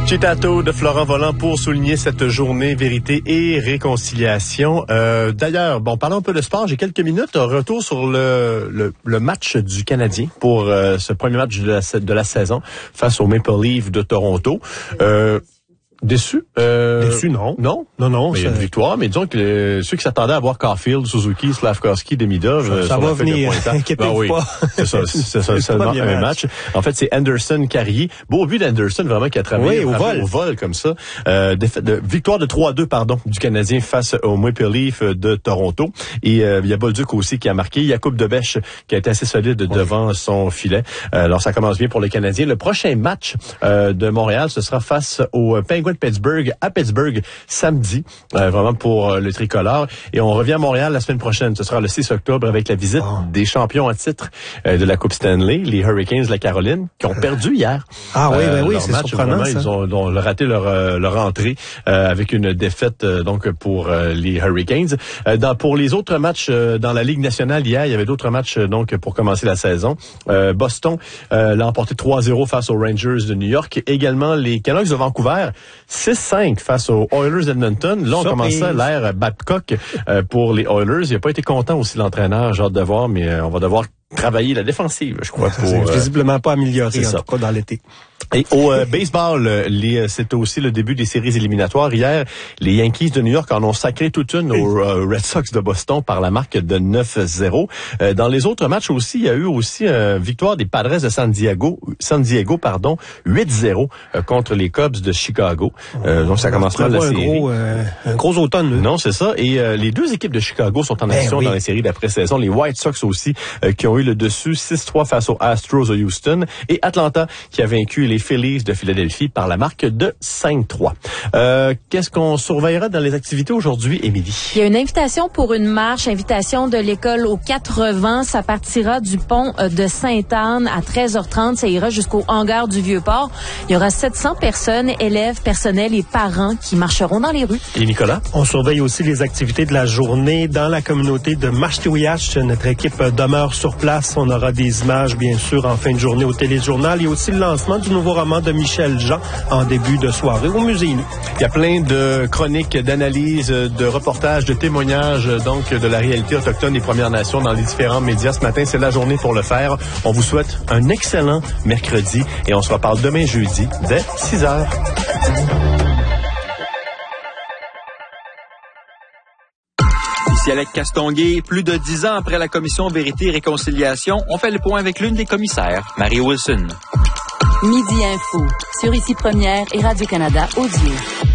Citato de Florent Volant pour souligner cette journée vérité et réconciliation. D'ailleurs, parlons un peu de sport. J'ai quelques minutes. Retour sur le match du Canadien pour ce premier match de la saison face aux Maple Leafs de Toronto. Déçu? Déçu, non. Non? Non. Mais il y a une victoire, mais disons que ceux qui s'attendaient à voir Caulfield, Suzuki, Slavkovski, Demidov... Ça va venir, inquiétez-vous pas. C'est ça, seulement un match. En fait, c'est Anderson Carrier. Beau but d'Anderson, vraiment, qui a travaillé au vol comme ça. Victoire de 3-2, du Canadien face au Maple Leafs de Toronto. Et il y a Bolduc aussi qui a marqué. Il y a Coupe de Bèche qui a été assez solide devant son filet. Alors, ça commence bien pour le Canadien. Le prochain match de Montréal, ce sera face aux Penguins de Pittsburgh à Pittsburgh samedi, vraiment pour le tricolore. Et on revient à Montréal la semaine prochaine. Ce sera le 6 octobre avec la visite des champions à titre de la Coupe Stanley, les Hurricanes de la Caroline, qui ont perdu hier. Oui, c'est match, surprenant. Vraiment, ils ont raté leur entrée avec une défaite pour les Hurricanes. Pour les autres matchs dans la Ligue nationale hier, il y avait d'autres matchs pour commencer la saison. Boston l'a emporté 3-0 face aux Rangers de New York. Également, les Canucks de Vancouver 6-5 face aux Oilers d'Edmonton. Là, on commençait l'ère Babcock pour les Oilers. Il n'a pas été content aussi l'entraîneur, j'ai hâte de voir, mais on va devoir travailler la défensive, je crois. C'est visiblement pas amélioré, en tout cas, dans l'été. Et au baseball, c'était aussi le début des séries éliminatoires. Hier, les Yankees de New York en ont sacré toute une aux Red Sox de Boston par la marque de 9-0. Dans les autres matchs aussi, il y a eu aussi victoire des Padres de San Diego, 8-0 contre les Cubs de Chicago. Donc ça commence mal la série. Un gros automne. Non, c'est ça. Et les deux équipes de Chicago sont en action dans les séries d'après-saison. Les White Sox aussi qui ont eu le dessus 6-3 face aux Astros de Houston. Et Atlanta qui a vaincu les Phillies de Philadelphie par la marque de 5-3. Qu'est-ce qu'on surveillera dans les activités aujourd'hui, Émilie? Il y a une invitation pour une marche, invitation de l'école aux 80. Ça partira du pont de Sainte-Anne à 13h30. Ça ira jusqu'au hangar du Vieux-Port. Il y aura 700 personnes, élèves, personnels et parents qui marcheront dans les rues. Et Nicolas? On surveille aussi les activités de la journée dans la communauté de Mashtiouiach. Notre équipe demeure sur place. On aura des images, bien sûr, en fin de journée au téléjournal. Il y a aussi le lancement du nouveau roman de Michel Jean en début de soirée au Musée Inou. Il y a plein de chroniques, d'analyses, de reportages, de témoignages de la réalité autochtone des Premières Nations dans les différents médias. Ce matin, c'est la journée pour le faire. On vous souhaite un excellent mercredi et on se reparle demain jeudi dès 6h. Ici Alec Castonguay, plus de 10 ans après la commission Vérité et Réconciliation, on fait le point avec l'une des commissaires, Marie Wilson. Midi Info, sur Ici Première et Radio-Canada Audio.